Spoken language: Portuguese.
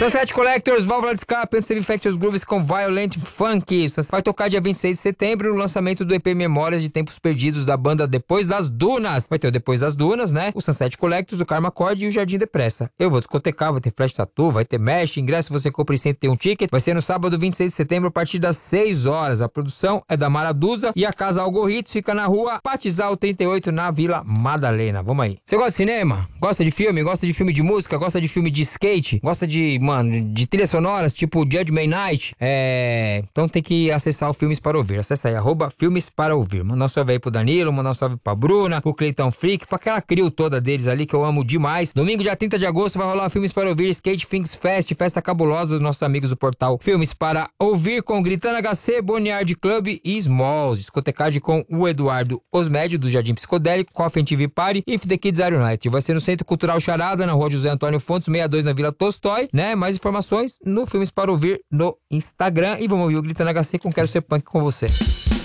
Sunset Collectors, Válvula de Escape, Anti Factors Grooves com Violent Funk. Vai tocar dia 26 de setembro no lançamento do EP Memórias de Tempos Perdidos da banda Depois das Dunas. Vai ter o Depois das Dunas, né? O Sunset Collectors, o Karma Cord e o Jardim Depressa. Eu vou discotecar, vai ter flash tattoo, vai ter mesh, ingresso você compra em 101 ticket. Vai ser no sábado 26 de setembro a partir das 6 horas. A produção é da Maraduza e a Casa Algorritos fica na rua Patizal 38 na Vila Madalena. Vamos aí. Você gosta de cinema? Gosta de filme? Gosta de filme de música? Gosta de filme de skate? Gosta de, de trilhas sonoras, tipo Judgment Night? Então tem que acessar o Filmes para Ouvir. Acessa aí, @Filmes para Ouvir. Mandar um salve aí pro Danilo, mandar um salve pra Bruna, pro Cleiton Freak, pra aquela crew toda deles ali que eu amo demais. Domingo, dia 30 de agosto, vai rolar Filmes para Ouvir, Skate Things Fest, festa cabulosa dos nossos amigos do portal Filmes para Ouvir, com Gritando HC, Boneyard Club e Smalls. Discotecagem com o Eduardo Osmédio, do Jardim Psicodélico, Coffee TV Party e If the Kids Are United. Vai ser no Centro Cultural Charada, na rua José Antônio Fontes, 62, na Vila Tolstói, né? Mais informações no Filmes para Ouvir no Instagram. E vamos ouvir o Gritando HC com Quero Ser Punk com você.